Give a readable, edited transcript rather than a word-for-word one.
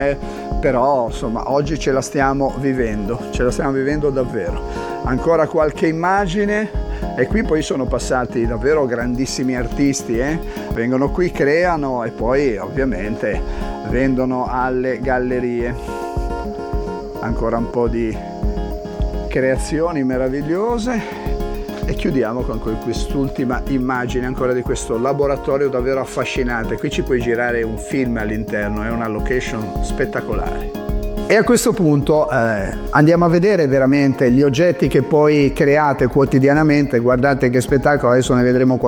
però insomma oggi ce la stiamo vivendo davvero. Ancora qualche immagine e qui poi sono passati davvero grandissimi artisti, vengono qui, creano e poi ovviamente vendono alle gallerie. Ancora un po' di creazioni meravigliose e chiudiamo con quest'ultima immagine ancora di questo laboratorio davvero affascinante. Qui ci puoi girare un film all'interno, è una location spettacolare. E a questo punto andiamo a vedere veramente gli oggetti che poi create quotidianamente. Guardate che spettacolo, adesso ne vedremo qualcosa.